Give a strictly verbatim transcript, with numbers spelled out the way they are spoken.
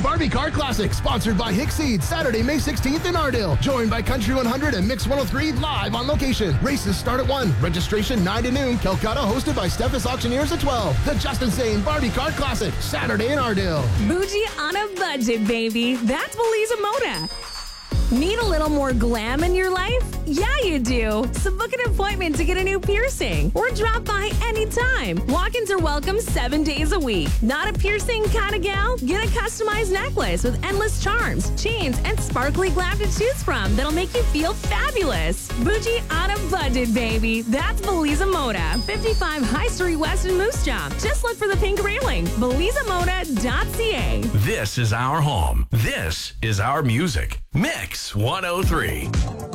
Barbie Car Classic, sponsored by Hick Seed, Saturday, May sixteenth in Ardell. Joined by Country one hundred and Mix one oh three live on location. Races start at one. Registration nine to noon. Calcutta hosted by Steffes Auctioneers at twelve. The Justin Sane Barbie Car Classic, Saturday in Ardell. Bougie on a budget, baby. That's Belisa Moda. Need a little more glam in your life? Yeah, you do. So book an appointment to get a new piercing or drop by anytime. Walk-ins are welcome seven days a week. Not a piercing kind of gal? Get a customized necklace with endless charms, chains, and sparkly glam to choose from that'll make you feel fabulous. Bougie on a budget, baby. That's Belisa Moda. fifty-five High Street West in Moose Jaw. Just look for the pink railing. belisa moda dot c a. This is our home. This is our music. Mix one oh three.